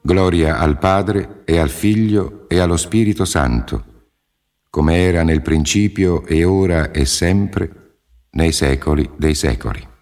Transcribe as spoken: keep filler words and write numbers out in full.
Gloria al Padre e al Figlio e allo Spirito Santo, come era nel principio e ora e sempre, nei secoli dei secoli.